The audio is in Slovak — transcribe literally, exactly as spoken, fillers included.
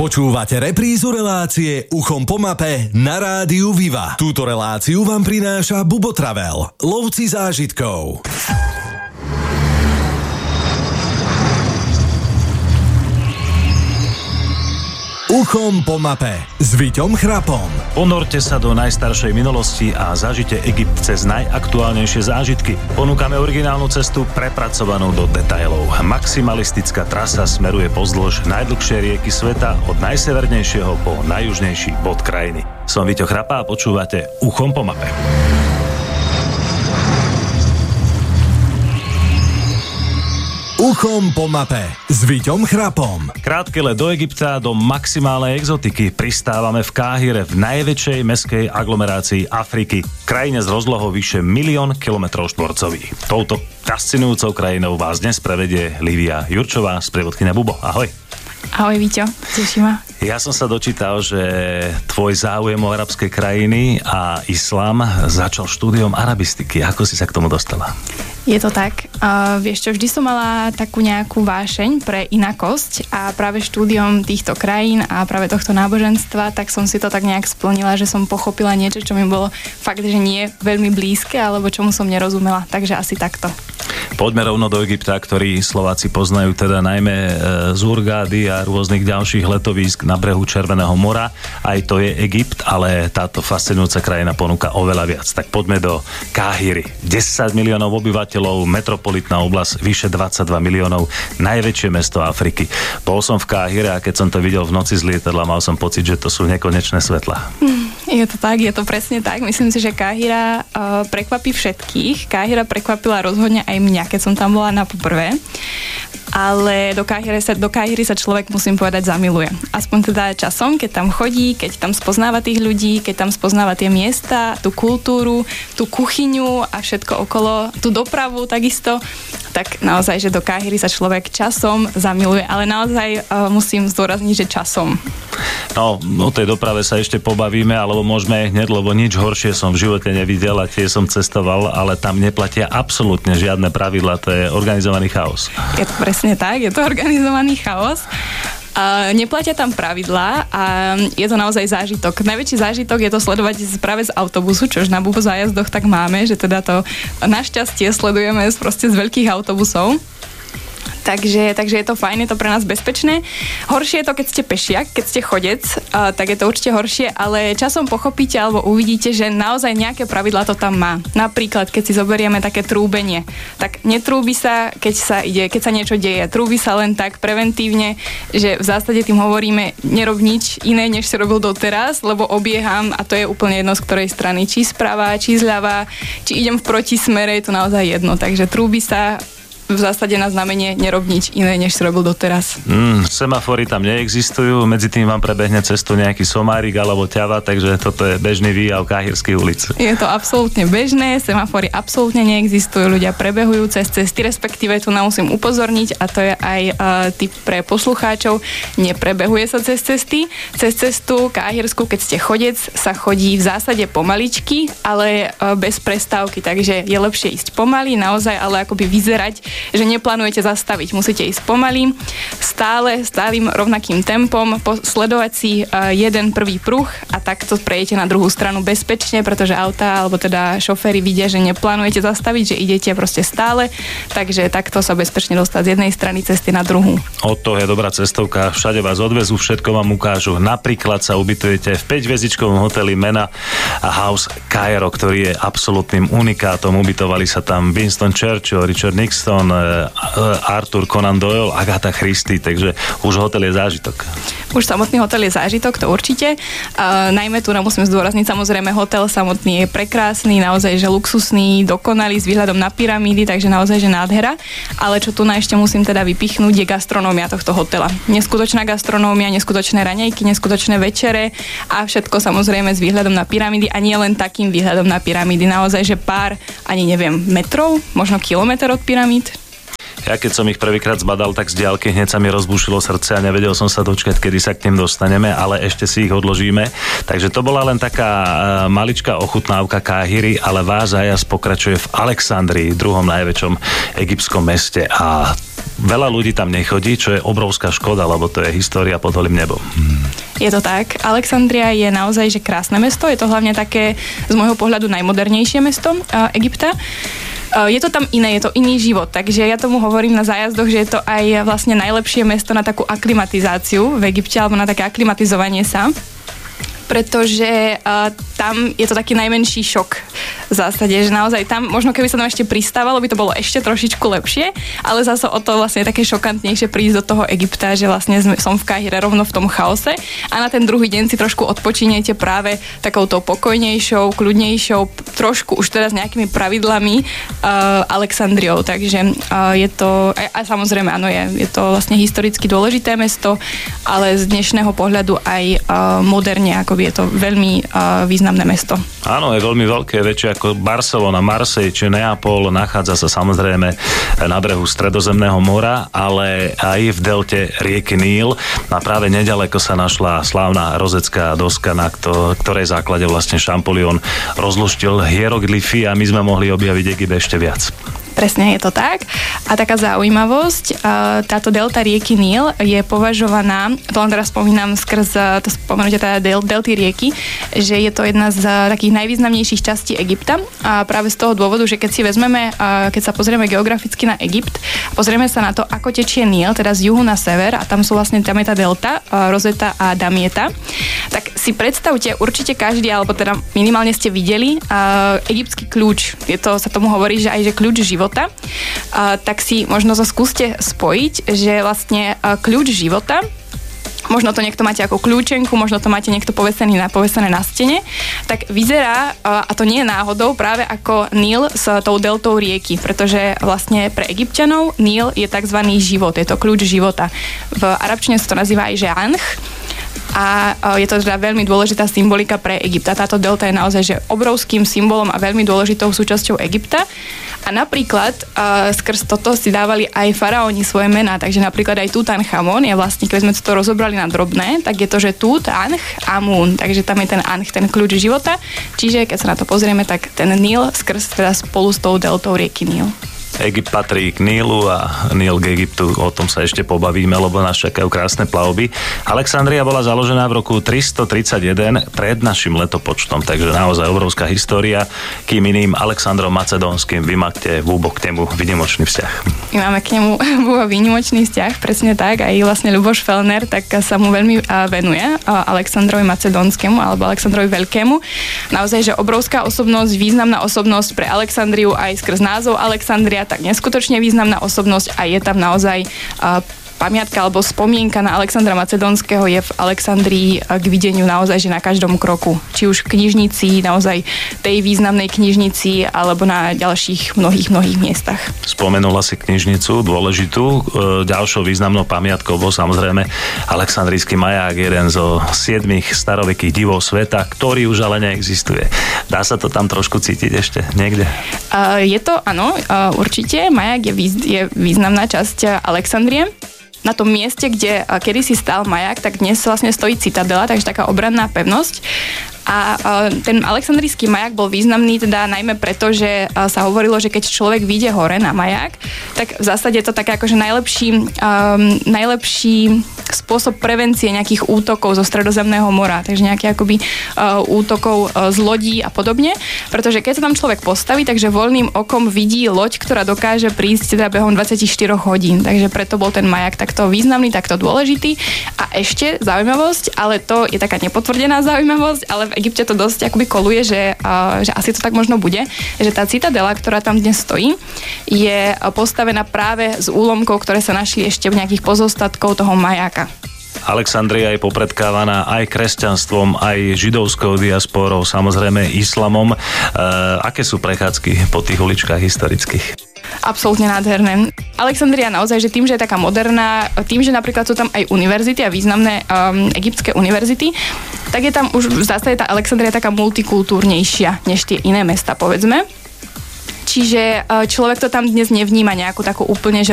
Počúvate reprízu relácie Uchom po mape na rádiu Viva. Túto reláciu vám prináša Bubo Travel, lovci zážitkov. Uchom po mape s Viťom Chrapom. Ponorte sa do najstaršej minulosti a zažite Egypt cez najaktuálnejšie zážitky. Ponúkame originálnu cestu prepracovanú do detailov. Maximalistická trasa smeruje pozdĺž najdlhšej rieky sveta od najsevernejšieho po najjužnejší bod krajiny. Som Viťo Chrapa a počúvate Uchom po mape. Uchom po mape s Viťom Chrapom. Krátky let do Egypta, do maximálnej exotiky. Pristávame v Káhire, v najväčšej mestskej aglomerácii Afriky. Krajine s rozlohou vyše milión kilometrov štvorcových. Touto fascinujúcou krajinou vás dnes prevedie Lívia Jurčová, sprievodkyňa Bubo. Ahoj. Ahoj Viťo, teší ma. Ja som sa dočítal, že tvoj záujem o arabské krajiny a islám začal štúdiom arabistiky. Ako si sa k tomu dostala? Je to tak. Uh, vieš čo, vždy som mala takú nejakú vášeň pre inakosť a práve štúdiom týchto krajín a práve tohto náboženstva, tak som si to tak nejak splnila, že som pochopila niečo, čo mi bolo fakt, že nie veľmi blízke, alebo čomu som nerozumela. Takže asi takto. Poďme rovno do Egypta, ktorý Slováci poznajú teda najmä z Hurgády a rôznych ďalších letovísk na brehu Červeného mora. Aj to je Egypt, ale táto fascinujúca krajina ponúka oveľa viac. Tak poďme do Káhiry. desať miliónov obyvateľov, metropolitná oblasť, vyše dvadsaťdva miliónov, najväčšie mesto Afriky. Bol som v Káhire a keď som to videl v noci z lietadla, mal som pocit, že to sú nekonečné svetlá. Je to tak, je to presne tak. Myslím si, že Káhira uh, prekvapí všetkých. Káhira prekvapila rozhodne aj mňa, keď som tam bola na poprvé. Ale do Káhiry sa, do Káhiry sa človek, musím povedať, zamiluje. Aspoň teda časom, keď tam chodí, keď tam spoznáva tých ľudí, keď tam spoznáva tie miesta, tú kultúru, tú kuchyňu a všetko okolo, tú dopravu takisto, tak naozaj, že do Káhiry sa človek časom zamiluje. Ale naozaj uh, musím zdôrazniť, že časom. No, o tej doprave sa ešte pobavíme, alebo môžeme hneď, lebo nič horšie som v živote nevidel a tie som cestoval, ale tam neplatia absolútne žiadne pravidlá, to je organizovaný chaos. Je to presne tak, je to organizovaný chaos. Uh, neplatia tam pravidlá a je to naozaj zážitok. Najväčší zážitok je to sledovať práve z autobusu, čož na Bubo zájazdoch tak máme, že teda to našťastie sledujeme proste z veľkých autobusov. Takže, takže je to fajn, je to pre nás bezpečné. Horšie je to, keď ste pešiak, keď ste chodec, uh, tak je to určite horšie, ale časom pochopíte alebo uvidíte, že naozaj nejaké pravidlá to tam má. Napríklad, keď si zoberieme také trúbenie, tak netrúbi sa, keď sa ide, keď sa niečo deje. Trúbi sa len tak preventívne, že v zásade tým hovoríme, nerob nič iné, než si robil doteraz, lebo obieham a to je úplne jedno z ktorej strany. Či sprava, či zľava, či idem v protismere, je to naozaj jedno. Takže trúbi sa v zásade na znamenie nerob nič iné, než si robil doteraz. Mm, semafory tam neexistujú, medzi tým vám prebehne cestu nejaký somárik alebo ťava, takže toto je bežný výjav káhirských ulic. Je to absolútne bežné, semafory absolútne neexistujú, ľudia prebehujú cez cesty, respektíve tu nám musím upozorniť, a to je aj uh, tip pre poslucháčov, neprebehuje sa cez cesty. Cez cestu káhirskú, keď ste chodec, sa chodí v zásade pomaličky, ale uh, bez prestávky, takže je lepšie ísť pomaly, naozaj, ale akoby vyzerať, že neplánujete zastaviť. Musíte ísť pomaly, stále, stálym rovnakým tempom, sledovať si uh, jeden prvý pruh a takto prejete na druhú stranu bezpečne, pretože auta alebo teda šoféry vidia, že neplánujete zastaviť, že idete proste stále, takže takto sa bezpečne dostať z jednej strany cesty na druhú. Od toho je dobrá cestovka, všade vás odvezú, všetko vám ukážu. Napríklad sa ubytujete v päťhviezdičkovom hoteli Mena House Cairo, ktorý je absolútnym unikátom. Ubytovali sa tam Winston Churchill, Richard Nixon, Arthur Conan Doyle, Agatha Christie, takže už hotel je zážitok. Už samotný hotel je zážitok, to určite. Uh, najmä tu nám musím zdôrazniť, samozrejme hotel samotný je prekrásny, naozaj že luxusný, dokonalý s výhľadom na pyramídy, takže naozaj že nádhera. Ale čo tu na ešte musím teda vypichnúť, je gastronómia tohto hotela. Neskutočná gastronómia, neskutočné raňajky, neskutočné večere a všetko samozrejme s výhľadom na pyramídy a nie len takým výhľadom na pyramídy, naozaj že pár, ani neviem, metrov, možno kilometr od pyramíd. Ja keď som ich prvýkrát zbadal, tak z diaľky hneď sa mi rozbušilo srdce a nevedel som sa dočkať, kedy sa k tým dostaneme, ale ešte si ich odložíme. Takže to bola len taká maličká ochutnávka Káhiry, ale váš zájazd pokračuje v Alexandrii, druhom najväčšom egyptskom meste, a veľa ľudí tam nechodí, čo je obrovská škoda, lebo to je história pod holým nebom. Je to tak. Alexandria je naozaj že krásne mesto. Je to hlavne také z môjho pohľadu najmodernejšie mesto uh, Egypta. Uh, je to tam iné, je to iný život. Takže ja tomu hovorím na zájazdoch, že je to aj vlastne najlepšie mesto na takú aklimatizáciu v Egypte, alebo na také aklimatizovanie sa. Pretože uh, tam je to taký najmenší šok v zásade, že naozaj tam, možno keby sa tam ešte pristávalo, by to bolo ešte trošičku lepšie, ale zase o to vlastne také šokantnejšie prísť do toho Egypta, že vlastne som v Káhire rovno v tom chaose a na ten druhý deň si trošku odpočiniete práve takouto pokojnejšou, kľudnejšou, trošku už teraz nejakými pravidlami uh, Alexandriou, takže uh, je to, a, a samozrejme áno, je, je to vlastne historicky dôležité mesto, ale z dnešného pohľadu aj uh, moderne, ako je to veľmi uh, významné mesto. Áno, je veľmi veľké, väčšie ako Barcelona, Marseille či Neapol, nachádza sa samozrejme na brehu Stredozemného mora, ale aj v delte rieky Níl. A práve neďaleko sa našla slávna rozecká doska, na ktorej základe vlastne Champollion rozluštil hieroglyfy a my sme mohli objaviť Egypt ešte viac. Presne, je to tak. A taká zaujímavosť, táto delta rieky Níl je považovaná, to len teraz spomínam skrz to spomenutie teda del, delty rieky, že je to jedna z takých najvýznamnejších častí Egypta. A práve z toho dôvodu, že keď si vezmeme, keď sa pozrieme geograficky na Egypt, pozrieme sa na to, ako tečie Níl, teda z juhu na sever, a tam sú vlastne, tam je tá delta, Rosetta a Damieta, tak si predstavte, určite každý, alebo teda minimálne ste videli, egyptský kľúč. Je to, sa tomu hovorí, že aj že kľúč života. Uh, tak si možno sa skúste spojiť, že vlastne uh, kľúč života, možno to niekto máte ako kľúčenku, možno to máte niekto povesený na, povesené na stene, tak vyzerá, uh, a to nie je náhodou, práve ako Níl s tou deltou rieky, pretože vlastne pre Egypťanov Níl je tzv. Život, je to kľúč života. V arabčine sa to nazýva aj že Anch, a je to teda veľmi dôležitá symbolika pre Egypt. A táto delta je naozaj že obrovským symbolom a veľmi dôležitou súčasťou Egypta. A napríklad uh, skrz toto si dávali aj faraóni svoje mená, takže napríklad aj Tutanchamón je vlastne, keď sme to rozobrali na drobné, tak je to, že Tut, Anch, Amun, takže tam je ten Anch, ten kľúč života. Čiže keď sa na to pozrieme, tak ten Níl skrz teda spolu s tou deltou rieky Níl. Egypt patrí k Nílu a Níl k Egyptu, o tom sa ešte pobavíme, lebo nás čakajú krásne plavby. Alexandria bola založená v roku tristotridsaťjeden pred našim letopočtom, takže naozaj obrovská história, kým iným Alexandrom Macedónskym vy máte v úbok k nemu výnimočný vzťah. My máme k nemu výnimočný vzťah, presne tak, aj vlastne Ľuboš Fellner tak sa mu veľmi venuje, Alexandrovi Macedónskému alebo Alexandrovi Veľkému. Naozaj, že obrovská osobnosť, významná osobnosť pre Alexandriu aj skrz názov Alexandria, tak neskutočne významná osobnosť a je tam naozaj uh, pamiatka alebo spomienka na Alexandra Macedónskeho je v Alexandrii k videniu naozaj, že na každom kroku. Či už v knižnici, naozaj tej významnej knižnici, alebo na ďalších mnohých, mnohých miestach. Spomenula si knižnicu dôležitú. Ďalšou významnou pamiatkou bol samozrejme Alexandrijský maják, jeden zo siedmých starovekých divov sveta, ktorý už ale neexistuje. Dá sa to tam trošku cítiť ešte niekde? Uh, je to, áno, uh, určite. Maják je, výz, je významná časť Alexandrie. Na tom mieste, kde kedysi stál maják, tak dnes vlastne stojí citadela, takže taká obranná pevnosť. A ten Alexandrijský maják bol významný teda najmä preto, že sa hovorilo, že keď človek vyjde hore na maják, tak v zásade je to také akože najlepší, um, najlepší spôsob prevencie nejakých útokov zo Stredozemného mora, takže nejakých akoby uh, útokov uh, z lodí a podobne, pretože keď sa tam človek postaví, takže voľným okom vidí loď, ktorá dokáže prísť teda behom dvadsaťštyri hodín, takže preto bol ten maják takto významný, takto dôležitý. A ešte zaujímavosť, ale to je taká nepotvrdená zaujímavosť, ale v Egypte to dosť akoby koluje, že, uh, že asi to tak možno bude, že tá citadela, ktorá tam dnes stojí, je postavená práve z úlomkov, ktoré sa našli ešte v nejakých pozostatkov toho majáka. Alexandria je popredkávaná aj kresťanstvom, aj židovskou diasporou, samozrejme islamom. E, aké sú prechádzky po tých uličkách historických? Absolútne nádherné. Alexandria naozaj, že tým, že je taká moderná, tým, že napríklad sú tam aj univerzity a významné um, egyptské univerzity, tak je tam už v zásade tá Alexandria taká multikultúrnejšia než tie iné mesta, povedzme. Čiže človek to tam dnes nevníma nejakú takú úplne, že